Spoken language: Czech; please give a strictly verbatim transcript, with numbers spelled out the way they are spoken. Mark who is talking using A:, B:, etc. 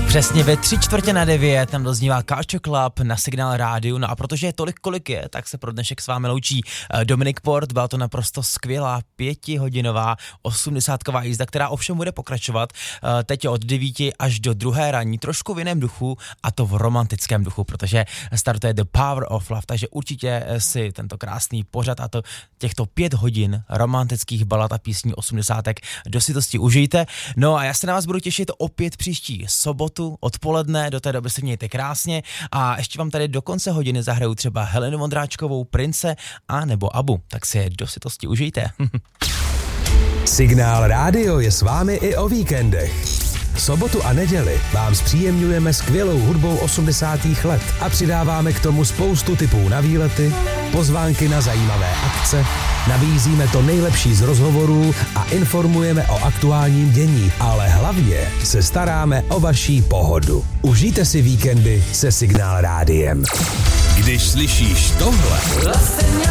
A: Přesně ve tři čtvrtě na devět tam doznívá Culture Club na Signál rádiu. No a protože je tolik, kolik je, tak se pro dnešek s vámi loučí Dominik Port. Byla to naprosto skvělá pětihodinová osmdesátková jízda, která ovšem bude pokračovat teď od devíti až do druhé ranní, trošku v jiném duchu, a to v romantickém duchu, protože startuje The Power of Love, takže určitě si tento krásný pořad a to těchto pět hodin romantických balad a písní osmdesátek do sytosti užijte. No a já se na vás budu těšit opět příští sobotu odpoledne, do té doby se mějte krásně a ještě vám tady do konce hodiny zahraju třeba Helenu Vondráčkovou, Prince a nebo Abu, tak si je do sytosti užijte.
B: Signál rádio je s vámi i o víkendech. Sobotu a neděli vám zpříjemňujeme skvělou hudbou osmdesátých let a přidáváme k tomu spoustu tipů na výlety, pozvánky na zajímavé akce, nabízíme to nejlepší z rozhovorů a informujeme o aktuálním dění, ale hlavně se staráme o vaší pohodu. Užijte si víkendy se Signál rádiem.
C: Když slyšíš tohle...